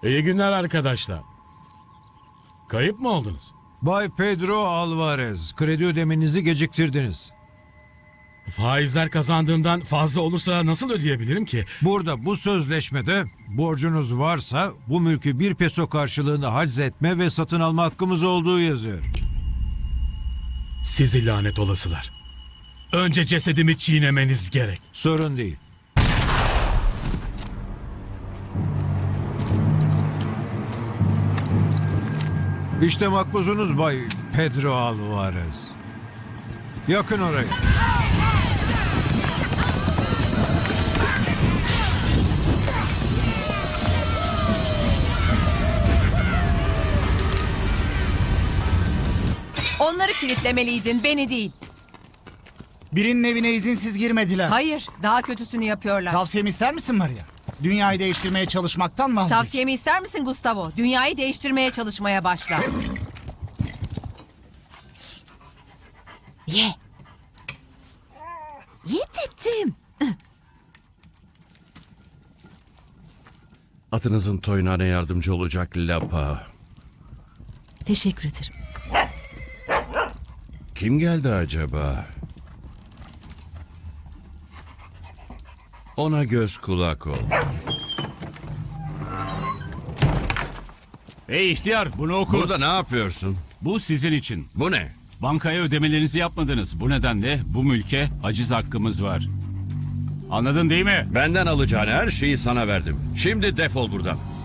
İyi günler arkadaşlar. Kayıp mı oldunuz? Bay Pedro Alvarez, kredi ödemenizi geciktirdiniz. Faizler kazandığımdan fazla olursa nasıl ödeyebilirim ki? Burada bu sözleşmede borcunuz varsa bu mülkü 1 peso karşılığında haczetme ve satın alma hakkımız olduğu yazıyor. Sizi lanet olasılar. Önce cesedimi çiğnemeniz gerek. Sorun değil. İşte makbuzunuz Bay Pedro Alvarez. Yakın orayı. Onları kilitlemeliydin, beni değil. Birinin evine izinsiz girmediler. Hayır, daha kötüsünü yapıyorlar. Tavsiyemi ister misin Maria? Dünyayı değiştirmeye çalışmaktan vazgeç. Tavsiyemi ister misin Gustavo? Dünyayı değiştirmeye çalışmaya başla. Ye. Ye dedim. Atınızın toynağına yardımcı olacak lapa. Teşekkür ederim. Kim geldi acaba? Ona göz kulak ol. Hey ihtiyar, bunu oku. Burada ne yapıyorsun? Bu sizin için. Bu ne? Bankaya ödemelerinizi yapmadınız. Bu nedenle bu mülke haciz hakkımız var. Anladın değil mi? Benden alacağın her şeyi sana verdim. Şimdi defol buradan.